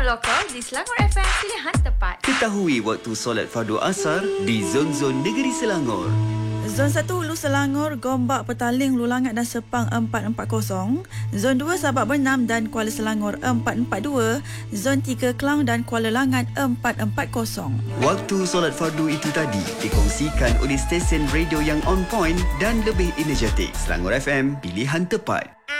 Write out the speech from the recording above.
sound lokal di Selangor FM, pilihan tepat. Ketahui waktu solat fardu asar di zon-zon negeri Selangor. Zon 1 Hulu Selangor, Gombak, Petaling, Hulu Langat dan Sepang 440. Zon 2 Sabak Bernam dan Kuala Selangor 442. Zon 3 Kelang dan Kuala Langat 440. Waktu solat fardu itu tadi dikongsikan oleh stesen radio yang on point dan lebih energetik. Selangor FM, pilihan tepat.